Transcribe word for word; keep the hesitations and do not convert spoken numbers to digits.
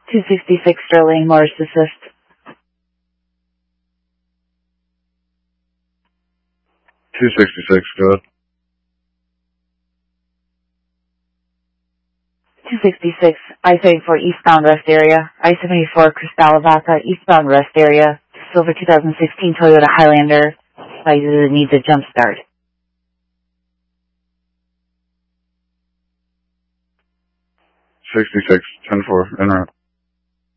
two sixty-six Sterling, Morris Assist. two sixty-six, good. two sixty-six, I thirty-four eastbound rest area. I seventy-four Cristal Vaca eastbound rest area. Silver two thousand sixteen Toyota Highlander. It needs a jump start. sixty-six, ten four, en route.